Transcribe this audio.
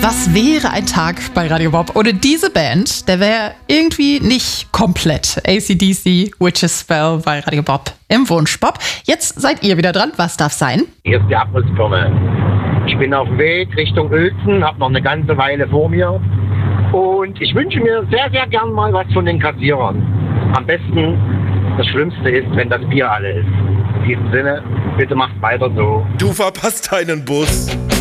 Was wäre ein Tag bei Radio Bob ohne diese Band? Der wäre irgendwie nicht komplett. AC/DC, Witch's Spell bei Radio Bob im Wunschbob. Jetzt seid ihr wieder dran. Was darf sein? Hier ist die Abrissbirne. Ich bin auf dem Weg Richtung Uelzen, habe noch eine ganze Weile vor mir. Und ich wünsche mir sehr, sehr gern mal was von den Kassierern. Am besten, das Schlimmste ist, wenn das Bier alle ist. In diesem Sinne, bitte macht weiter so. Du verpasst deinen Bus.